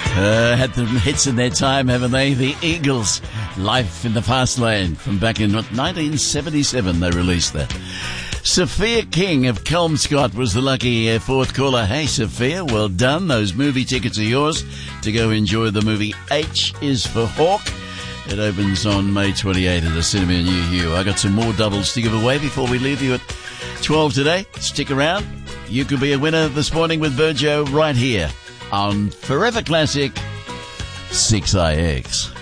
Had the hits in their time, haven't they? The Eagles, Life in the Fast Lane, from back in 1977 they released that. Sophia King of Kelmscott was the lucky fourth caller. Hey Sophia, well done. Those movie tickets are yours to go enjoy the movie H is for Hawk. It opens on May 28 at the cinema near you. I got some more doubles to give away before we leave you at 12 today. Stick around. You could be a winner this morning with Virgio right here on Forever Classic 6IX.